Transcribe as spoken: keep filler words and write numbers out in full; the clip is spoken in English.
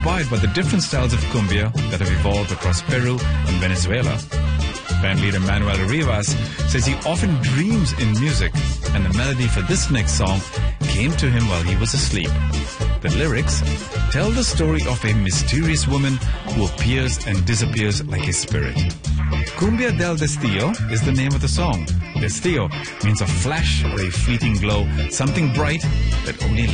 inspired by the different styles of cumbia that have evolved across Peru and Venezuela. Band leader Manuel Rivas says he often dreams in music, and the melody for this next song came to him while he was asleep. The lyrics tell the story of a mysterious woman who appears and disappears like a spirit. Cumbia del Destello is the name of the song. Destello means a flash or a fleeting glow, something bright that only